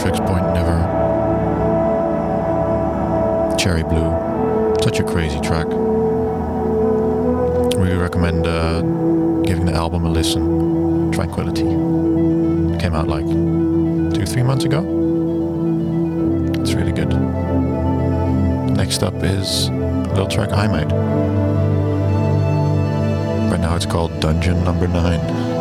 Fixed Point Never. Cherry Blue. Such a crazy track. Really recommend giving the album a listen. Tranquility. It came out like 2-3 months ago. It's really good. Next up is a little track I made. Right now it's called Dungeon Number 9.